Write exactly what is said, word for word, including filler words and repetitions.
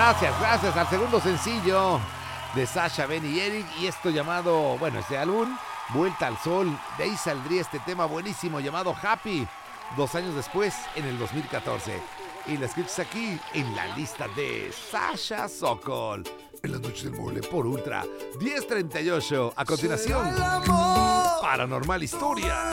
Gracias, gracias al segundo sencillo de Sasha, Ben y Eric. Y esto llamado, bueno, este álbum, Vuelta al Sol. De ahí saldría este tema buenísimo llamado Happy, dos años después, en el dos mil catorce. Y la escuchas aquí en la lista de Sasha Sokol. En las noches del mole por Ultra diez treinta y ocho. A continuación, Paranormal Historia.